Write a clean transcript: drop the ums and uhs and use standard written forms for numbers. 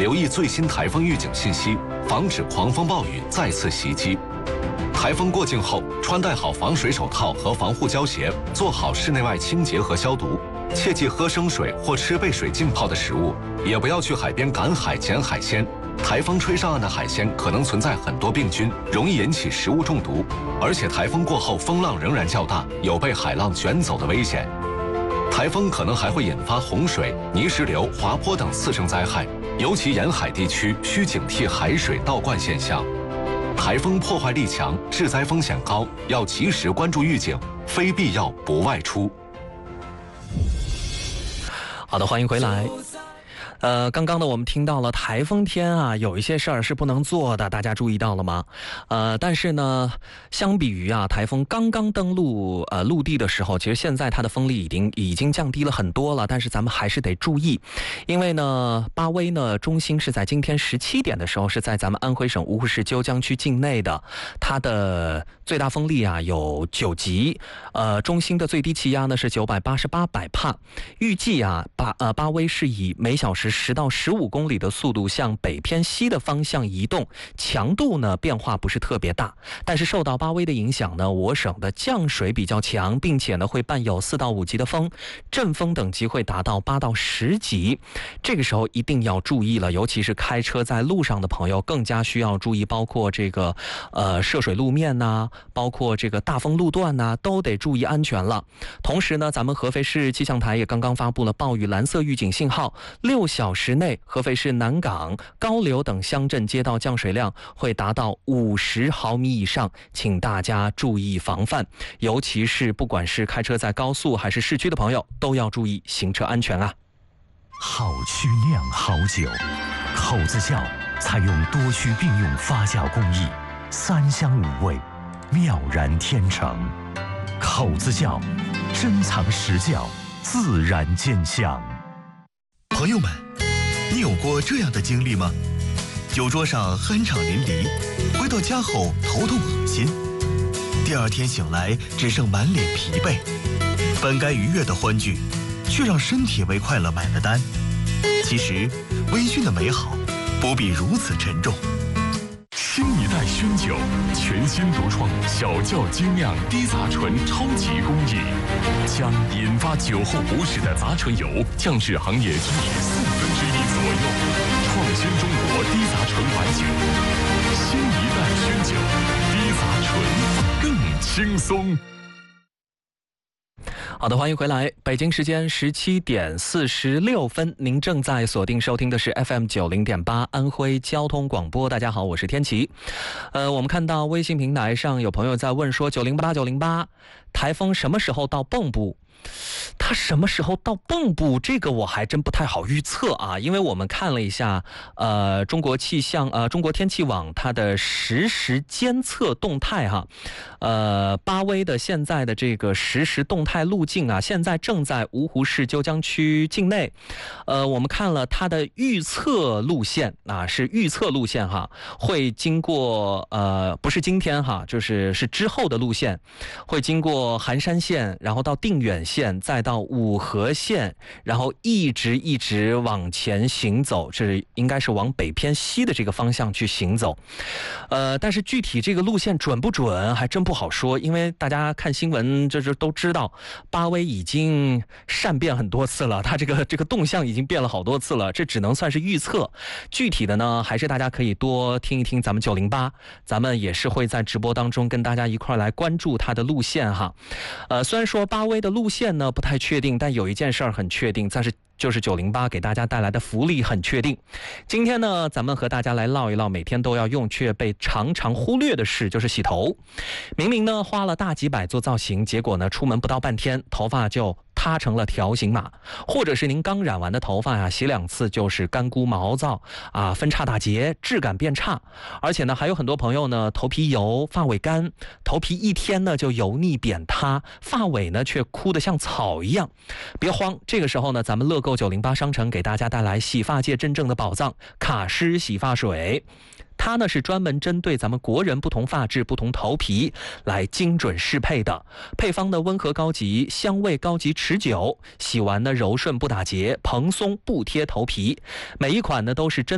留意最新台风预警信息，防止狂风暴雨再次袭击。台风过境后，穿戴好防水手套和防护胶鞋，做好室内外清洁和消毒。切忌喝生水或吃被水浸泡的食物，也不要去海边赶海捡海鲜。台风吹上岸的海鲜可能存在很多病菌，容易引起食物中毒。而且台风过后风浪仍然较大，有被海浪卷走的危险。台风可能还会引发洪水、泥石流、滑坡等次生灾害，尤其沿海地区需警惕海水倒灌现象。台风破坏力强，致灾风险高，要及时关注预警，非必要不外出。 好的，欢迎回来。刚刚呢，我们听到了台风天啊，有一些事儿是不能做的，大家注意到了吗？但是呢，相比于啊，台风刚刚登陆陆地的时候，其实现在它的风力已经降低了很多了，但是咱们还是得注意，因为呢，巴威呢中心是在今天17点的时候是在咱们安徽省芜湖市鸠江区境内的，它的最大风力啊有9级，中心的最低气压呢是988百帕，预计啊巴威是以每小时10到15公里的速度向北偏西的方向移动，强度呢变化不是特别大，但是受到巴威的影响呢，我省的降水比较强，并且呢会伴有4到5级的风，阵风等级会达到8到10级，这个时候一定要注意了，尤其是开车在路上的朋友更加需要注意，包括这个涉水路面呐，包括这个大风路段呐，都得注意安全了。同时呢，咱们合肥市气象台也刚刚发布了暴雨蓝色预警信号，6小时内合肥市南岗、高流等乡镇街道降水量会达到50毫米以上，请大家注意防范，尤其是不管是开车在高速还是市区的朋友，都要注意行车安全啊。 好曲酿好酒，口子窖采用多区并用发酵工艺，3香5味，妙然天成。口子窖，珍藏实窖，自然见香。 朋友们，你有过这样的经历吗？酒桌上酣畅淋漓，回到家后头痛恶心，第2天醒来只剩满脸疲惫，本该愉悦的欢聚，却让身体为快乐买了单。其实，微醺的美好不必如此沉重。 新一代熏酒，全新独创小窖精酿低杂醇超级工艺，将引发酒后不适的杂醇油降至行业均值1/4左右，创新中国低杂醇白酒。新一代熏酒，低杂醇更轻松。 好的，欢迎回来。北京时间17点46分，您正在锁定收听的是 FM 90.8安徽交通广播。大家好，我是天琪。我们看到微信平台上有朋友在问说，908，台风什么时候到蚌埠？它什么时候到蚌埠？这个我还真不太好预测啊，因为我们看了一下，中国天气网它的实时监测动态哈，巴威的现在的这个实时动态路径啊，现在正在芜湖市鸠江区境内，我们看了它的预测路线啊，是预测路线哈，会经过不是今天哈，是之后的路线，会经过含山县，然后到定远县，再到五河县，然后一直往前行走，这应该是往北偏西的这个方向去行走。但是具体这个路线准不准还真不好说，因为大家看新闻这都知道，巴威已经善变很多次了，它这个动向已经变了好多次了，这只能算是预测。具体的呢，还是大家可以多听一听咱们908，咱们也是会在直播当中跟大家一块来关注它的路线哈。虽然说巴威的路线呢不太确定，但有一件事儿很确定，就是908给大家带来的福利很确定。今天呢，咱们和大家来唠一唠每天都要用却被常常忽略的事，就是洗头。明明呢花了大几百做造型，结果呢出门不到半天，头发就塌成了条形码，或者是您刚染完的头发洗2次就是干枯毛躁啊，分叉打结，质感变差。而且呢，还有很多朋友呢头皮油，发尾干，头皮一天呢就油腻扁塌，发尾呢却枯得像草一样。别慌，这个时候呢，咱们乐购908商城给大家带来洗发界真正的宝藏卡诗洗发水。它呢是专门针对咱们国人不同发质、不同头皮来精准适配的，配方的温和高级，香味高级持久，洗完呢柔顺不打结，蓬松不贴头皮，每一款呢都是真